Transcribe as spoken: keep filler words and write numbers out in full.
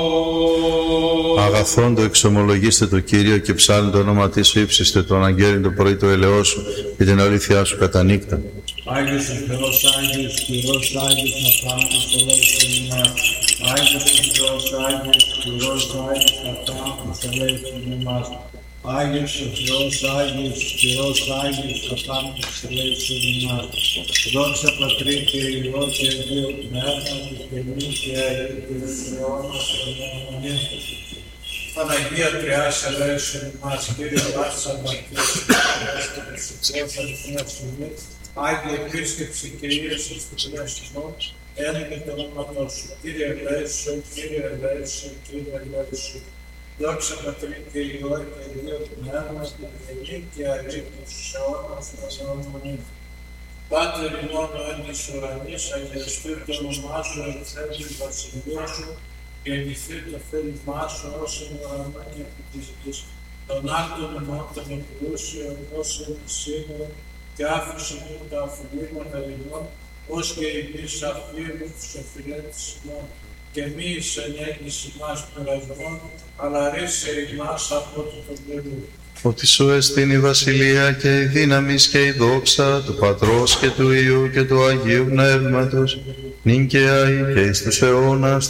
Αγαθόντο εξομολογήστε το Κύριο και ψάλλον το όνομα της σου, ύψιστε τον αγγέλιν το πρωί το ελαιό σου και την αλήθειά σου κατά νύχτα. Άγιος ο Θεός, Άγιος, Κυρός, Άγιος, να θάμπτεις το λέξον ημάς. Άγιος ο Θεός, Άγιος, Κυρός, Άγιος, να θάμπτεις το λέξον ημάς. Άγιος ο Θεός, Άγιος, Κυρός, Άγιος, να θάμπτεις το λέξον ημάς. Δόξα Πατρί και Υιό και Αγίο Πνεύματος και νυν και αεί και εις αιώνας αιώνων. Παναγία Τριάς ελέησον ημάς, Κύριε Βάρσα Μαρτύρης, Χριστός Αληθινάς Στιγμής, Άγιε Επίσκεψη και Ίεσος του Πνεύσιμων, έλεγε το όνομα σου. Κύριε ελέησον, Κύριε ελέησον, Κύριε ελέησον. Δόξα Πατρί και Υιό και Αγίο Πνεύματος και νυν και αεί και εις αιώνας αιώνων. Πάτερ ημών ο εν εις ουρανής, αγιαστεί το όνομά σου, ελθέτω η βασιλεία σου, γεννηθεί το θέλημά σου ως εν ουρανό και επί της γης. Τον άρτον ημών των εκπλούσιων, ως εν σήμερα, και άφησε μου τα αφιλήματα ημών, ως και εμείς αφήνουμε τους αφιλέτες ημών. Και μη εις ενέγγις ημάς περασμών, αλλά ρίσε ημάς από το παντελού. Ότι σου εστίν η βασιλεία και η δύναμις και η δόξα του Πατρός και του Υιού και του Αγίου Πνεύματος, νυν και αεί και εις τους αιώνας